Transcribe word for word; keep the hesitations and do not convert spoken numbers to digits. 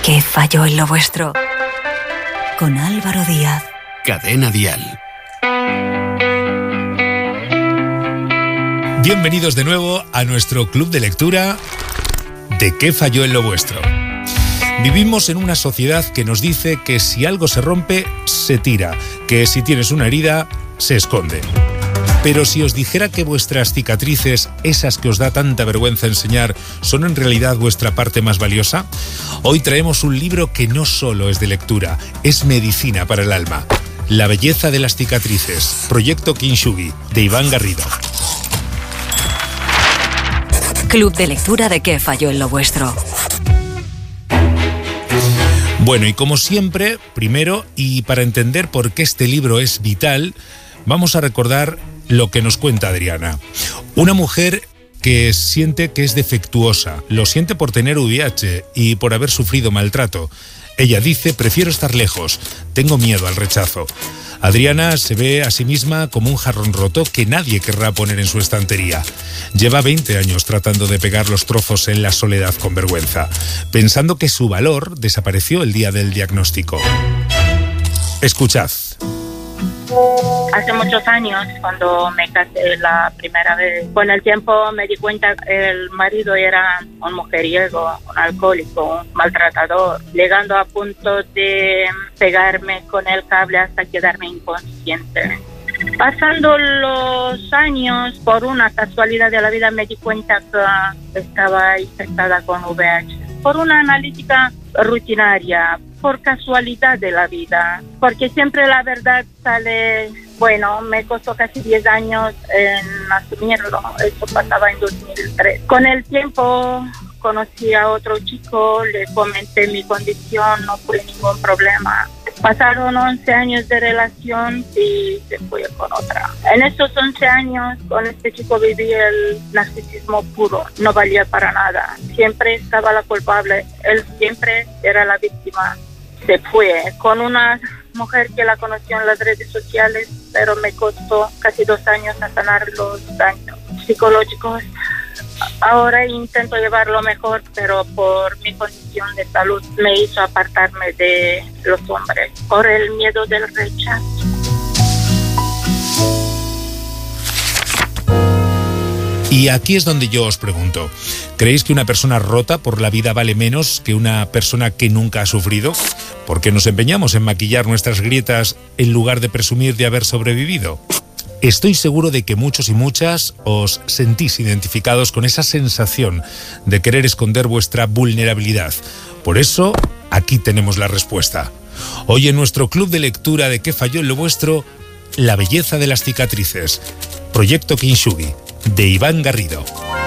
¿Qué falló en lo vuestro? Con Álvaro Díaz. Cadena Dial. Bienvenidos de nuevo a nuestro club de lectura de ¿Qué falló en lo vuestro? Vivimos en una sociedad que nos dice que si algo se rompe, se tira, que si tienes una herida, se esconde. Pero si os dijera que vuestras cicatrices, esas que os da tanta vergüenza enseñar, son en realidad vuestra parte más valiosa, hoy traemos un libro que no solo es de lectura, es medicina para el alma. La belleza de las cicatrices, Proyecto Kintsugi, de Iván Garrido. Club de lectura de ¿Qué falló en lo vuestro? Bueno, y como siempre, primero, y para entender por qué este libro es vital, vamos a recordar lo que nos cuenta Adriana. Una mujer que siente que es defectuosa, lo siente por tener V I H y por haber sufrido maltrato. Ella dice: prefiero estar lejos, tengo miedo al rechazo. Adriana se ve a sí misma como un jarrón roto que nadie querrá poner en su estantería. Lleva veinte años tratando de pegar los trozos en la soledad con vergüenza, pensando que su valor desapareció el día del diagnóstico. Escuchad. Hace muchos años, cuando me casé la primera vez, con el tiempo me di cuenta que el marido era un mujeriego, un alcohólico, un maltratador, llegando a punto de pegarme con el cable hasta quedarme inconsciente. Pasando los años, por una casualidad de la vida me di cuenta que estaba infectada con V I H. Por una analítica rutinaria, por casualidad de la vida, porque siempre la verdad sale. Bueno, me costó casi diez años en asumirlo. Eso pasaba en dos mil tres. Con el tiempo conocí a otro chico, le comenté mi condición, no fue ningún problema. Pasaron once años de relación y se fue con otra. En estos once años con este chico viví el narcisismo puro, no valía para nada. Siempre estaba la culpable, él siempre era la víctima. Se fue con una mujer que la conoció en las redes sociales, pero me costó casi dos años a sanar los daños psicológicos. Ahora intento llevarlo mejor, pero por mi condición de salud me hizo apartarme de los hombres, por el miedo del rechazo. Y aquí es donde yo os pregunto, ¿creéis que una persona rota por la vida vale menos que una persona que nunca ha sufrido? ¿Por qué nos empeñamos en maquillar nuestras grietas en lugar de presumir de haber sobrevivido? Estoy seguro de que muchos y muchas os sentís identificados con esa sensación de querer esconder vuestra vulnerabilidad. Por eso, aquí tenemos la respuesta. Hoy en nuestro club de lectura de ¿Qué falló en lo vuestro? La belleza de las cicatrices. Proyecto Kintsugi, de Iván Garrido.